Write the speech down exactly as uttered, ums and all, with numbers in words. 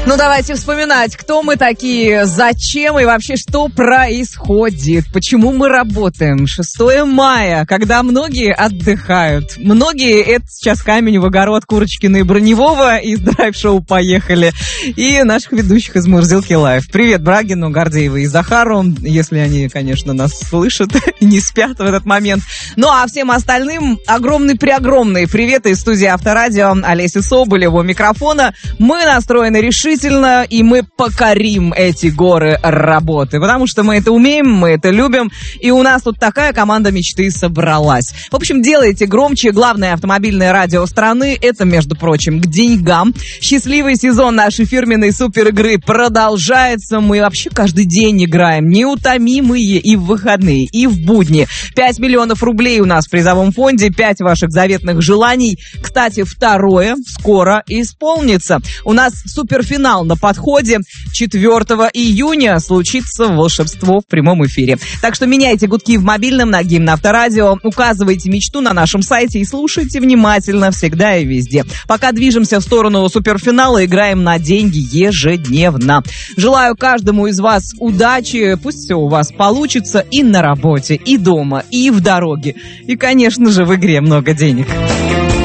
Ну, давайте вспоминать, кто мы такие, зачем и вообще что происходит, почему мы работаем. шестое мая, когда многие отдыхают. Многие, это сейчас камень в огород Курочкина и Броневого из драйв-шоу «Поехали». И наших ведущих из Мурзилки Лайв. Привет Брагину, Гордееву и Захару, если они, конечно, нас слышат и не спят в этот момент. Ну, а всем остальным огромный-преогромный привет из студии Авторадио. Олеся Соболева у микрофона. Мы настроены решительно. И мы покорим эти горы работы, потому что мы это умеем, мы это любим, и у нас тут такая команда мечты собралась. В общем, делайте громче. Главное автомобильное радио страны, это, между прочим, к деньгам. Счастливый сезон нашей фирменной суперигры продолжается. Мы вообще каждый день играем, неутомимые и в выходные, и в будни. пять миллионов рублей у нас в призовом фонде, пять ваших заветных желаний. Кстати, второе скоро исполнится. У нас суперфинал на подходе. четвёртого июня случится волшебство в прямом эфире. Так что меняйте гудки в мобильном на гимн Авторадио, указывайте мечту на нашем сайте и слушайте внимательно всегда и везде. Пока движемся в сторону суперфинала, играем на деньги ежедневно. Желаю каждому из вас удачи, пусть все у вас получится и на работе, и дома, и в дороге. И, конечно же, в игре много денег.